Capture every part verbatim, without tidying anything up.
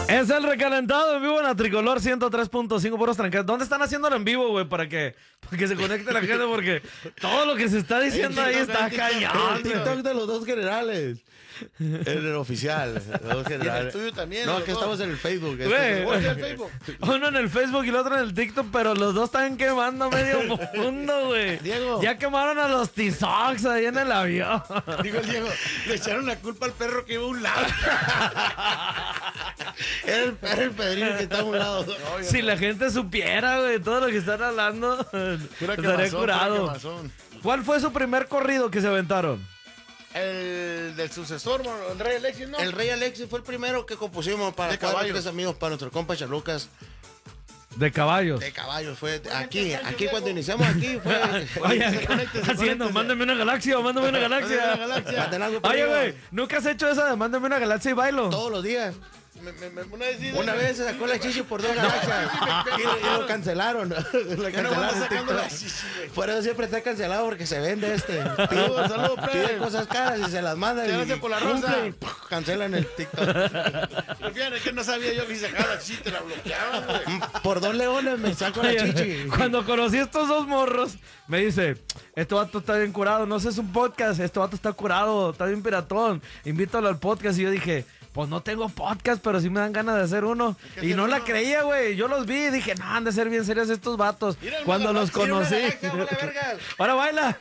Es el recalentado en vivo en la Tricolor ciento tres punto cinco puros trancados. ¿Dónde están haciéndolo en vivo, güey? Para que, para que se conecte la gente, porque todo lo que se está diciendo ahí está cañón. El TikTok de los dos generales. El oficial. Los dos generales. Y el tuyo también. No, que estamos en el Facebook. Güey, ¿Cuál es el Facebook? uno en el Facebook y el otro en el TikTok, pero los dos están quemando medio mundo, güey. Diego. Ya quemaron a los Tizocs ahí en el avión. Digo el Diego, le echaron la culpa al perro que iba a un lado. Era el, era el Pedrito que está a un lado. No, Si no. la gente supiera, güey, todo lo que están hablando, Pura estaría quemazón, curado. pura quemazón. ¿Cuál fue su primer corrido que se aventaron? El del sucesor, bueno, el Rey Alexis, ¿no? El Rey Alexis fue el primero que compusimos para De cuatro caballos. tres amigos, para nuestro compa Chalucas. De caballos. De caballos, fue aquí, aquí cuando iniciamos aquí fue. Oye, se conecte, se haciendo, conecte. mándame una galaxia, mándame una Una galaxia. galaxia. Manden algo para Oye, arriba. güey, ¿nunca has hecho esa de mándame una galaxia y bailo? Todos los días. Me, me, me, una vez, sí, Una sí, vez se sí, sacó sí, la chichi por dos galaxias y, y lo cancelaron. Lo Ya no cancelaron van en sacando la TikTok. chichi, güey. Por eso siempre está cancelado porque se vende este. Saludos, saludos, Pide plebe. cosas caras y se las mandan. Te Y gracias por la rosa. cumple y ¡puf! Cancelan el TikTok. Pero fíjate que no sabía yo que si sacaba la chichi te la bloqueaban, güey. Por dos leones me saco la Oye, chichi. Cuando conocí a estos dos morros, me dice, este vato está bien curado, no sé, es un podcast, este vato está curado, está bien piratón, invítalo al podcast. Y yo dije, pues no tengo podcast, pero sí me dan ganas de hacer uno. que Y hacer no la uno. creía, güey. Yo los vi y dije, no, han de ser bien serios estos vatos. Mira, Cuando hermano, los mira, conocí. galaxia, bola de vergas. Ahora baila.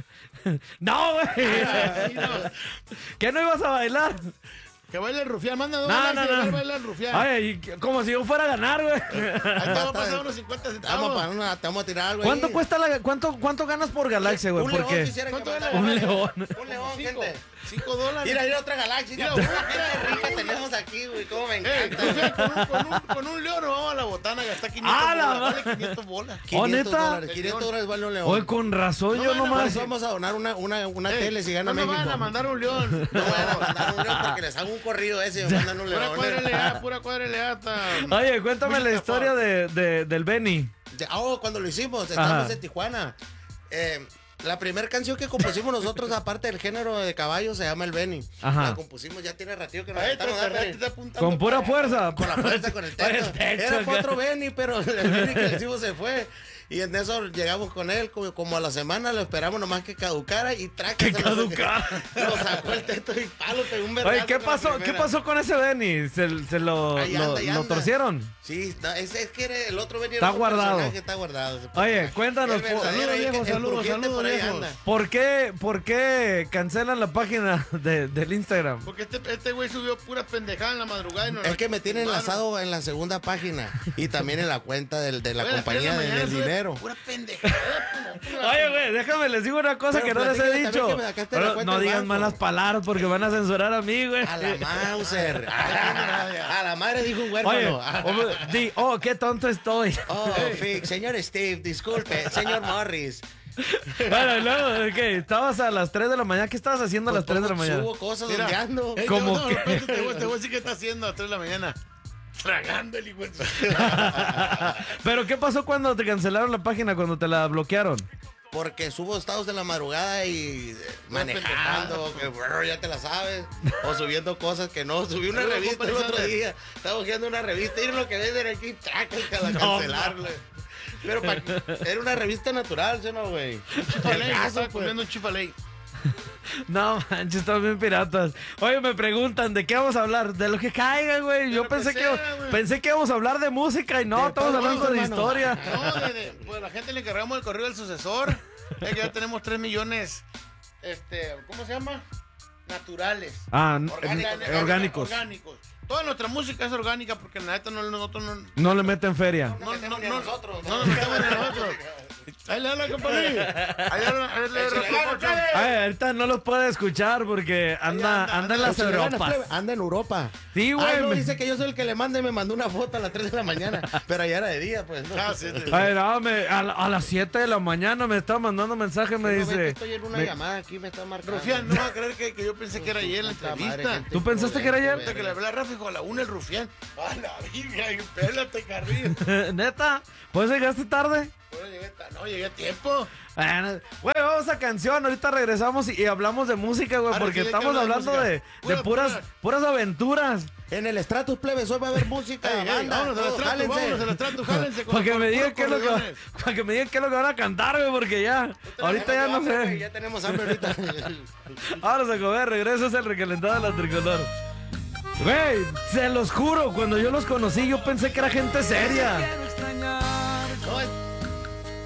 No, güey. Sí, no. ¿Qué no ibas a bailar? Que baile el rufián, manda dos No, galaxias, no, no. que baile el rufián. Ay, y como si yo fuera a ganar, güey. Ahí te va a pasar unos cincuenta Vamos, centavos. para una, te vamos a tirar algo. ¿Cuánto ahí. cuesta la cuánto cuánto ganas por galaxia, güey? Un león Porque quisiera que ¿Cuánto me era? mandara. un león. Un león, Cinco. gente. Cinco dólares. Mira, mira otra galaxia. Mira, Mira, una gente rica tenemos aquí, güey. Cómo me Eh, encanta. rufián, con, un, con, un, con un león nos vamos a la botana a gastar quinientos ¡Ah, la bolas. madre! Vale quinientos bolas. quinientos ¿neta? dólares. quinientos dólares vale un león. Oye, con razón, No yo van a nomás. Por eso vamos a donar una, una, una Eh, tele si gana no me México. van a mandar un león. No van a mandar un león porque les hago un corrido ese y me mandan un Pura león. cuadra L A, pura cuadra L A. hasta- Oye, cuéntame la Música historia pop. de, de- del Benny. Ya, Oh, cuando lo hicimos, estábamos Ajá. en Tijuana. Eh, la primera canción que compusimos nosotros, aparte del género de caballo, se llama El Benny. Ajá. La compusimos, ya tiene ratito que nos Ahí aventamos, te ¿verdad, te Benny? está apuntando. Con pura fuerza. Con la fuerza, con el techo. Oye, el techo, Era acá. otro Benny, pero el Benny que le hicimos se fue. Y en eso llegamos con él, como, como a la semana, lo esperamos nomás que caducara y traca. Que se lo- caducara. Lo sacó el teto y palo, pegó un Oye, vergazo ¿qué con la pasó? ¿Qué primera. pasó con ese Benny? ¿Se, se lo, Ahí lo- anda, ahí lo anda. torcieron? Sí, no, es, es que era el otro Benny Está era otro guardado. personaje, Está guardado. ese Oye, personaje. cuéntanos, El verdadero, saludos, el que- viejo, el saludos, crujiente saludos, por ahí viejos. anda. ¿Por qué, ¿por qué cancelan la página de- del Instagram? Porque este este güey subió pura pendejada en la madrugada. Y nos Es la que me tiene tumbaron. enlazado en la segunda página y también en la cuenta del- de la Oye, a las tres de compañía la de- mañana del sube dinero. Pura pendejada. Oye, güey, déjame les digo una cosa Pero que no les he platícame dicho. también que me sacaste la Pero cuenta no del digan banco. malas palabras porque van a censurar a mí, güey. A la Mauser. A la madre dijo un Oye, huérfano. oh, di, oh, qué tonto estoy. Oh, Fix, señor Steve, disculpe, señor Morris. Bueno, y luego, ¿qué? Estabas a las tres de la mañana. ¿Qué estabas haciendo a las tres de la mañana? Subo cosas Mira, donde ando. eh, ¿Cómo no, no, qué? espérate, Te voy te voy a decir qué está haciendo a las tres de la mañana. Tragando el hijo de su- Pero ¿qué pasó cuando te cancelaron la página, cuando te la bloquearon? Porque subo estados de la madrugada y eh, manejando, que brr, ya te la sabes. O subiendo cosas que no. Subí una Pero, revista el compa, otro Alexander. día. Estaba hojeando una revista y lo que ves era aquí, traca, que la No, cancelarle. Pero pa- era una revista natural, ¿sí o no, güey? Chifaley, El caso, estaba pues. comiendo un chifaley. No, manches, están bien piratas. Oye, me preguntan, ¿de qué vamos a hablar? De lo que caiga, güey. Yo lo que pensé que, sea, güey. pensé que íbamos a hablar de música y no, De estamos todo, hablando de hermano. historia. No, de, de- pues a la gente le encargamos el correo del sucesor. Es que ya tenemos tres millones, este, ¿cómo se llama? Naturales. Ah, n- Orgánicos. eh, orgánicos. Orgánicos. Toda nuestra música es orgánica porque la neta no, nosotros no... No le meten feria. No, no, metemos no, ni a no, nosotros, no ¿no? nos metemos ni a nosotros. Ahí le habla, compañía. Ahí le habla, ahí le Échale habla, ganas, Pocho. plebe. Ay, ahorita no los puede escuchar porque anda, anda, anda en las Échale ganas, Europas. plebe. Anda en Europa. Sí, Ay, no, güey. dice que yo soy el que le manda y me mandó una foto a las tres de la mañana. Pero allá era de día, pues. ¿no? Ah, sí, sí. Ay, no, me- a, la- a las siete de la mañana me está mandando mensaje, me No, ve que dice. estoy en una me- llamada aquí, me está marcando. Rufián, no va a creer que, que yo pensé que era ayer la Puta madre, entrevista. gente ¿Tú pensaste que era ayer? Hasta que le hablé a Rafa, dijo, a la una el Rufián. A la Biblia, y pélate, Carrillo. Neta, ¿pues llegaste tarde? No llegué, ta- no, llegué a tiempo. Bueno, güey, vamos a canción. Ahorita regresamos y, y hablamos de música, güey, Ahora porque sí, hay que estamos hablar de hablando música. de, de Pura, puras, pura. puras aventuras. En el Stratus Plebes hoy va a haber música, Ey, ey, banda, vámonos al todo, estrato, jálense. vámonos al estrato, jálense. con- Para que con me digan puros qué es lo que va- corridones. para que me digan qué es lo que van a cantar, güey, porque ya, ahorita ya no hambre, güey, sé. Ya tenemos hambre ahorita. Vámonos a comer, regresas el recalentado de la tricolor. Güey, se los juro, cuando yo los conocí yo pensé que era gente seria.